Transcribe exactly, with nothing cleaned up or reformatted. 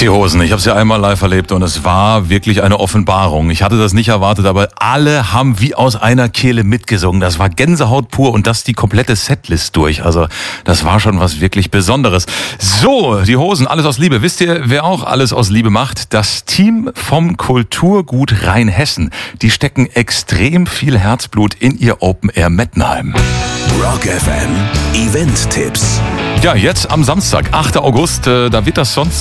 Die Hosen, ich habe sie einmal live erlebt und es war wirklich eine Offenbarung. Ich hatte das nicht erwartet, aber alle haben wie aus einer Kehle mitgesungen. Das war Gänsehaut pur und das die komplette Setlist durch. Also das war schon was wirklich Besonderes. So, die Hosen, alles aus Liebe. Wisst ihr, wer auch alles aus Liebe macht? Das Team vom Kulturgut Rheinhessen. Die stecken extrem viel Herzblut in ihr Open Air Mettenheim. Rock F M Event-Tipps. Ja, jetzt am Samstag, achter August, äh, da wird das sonst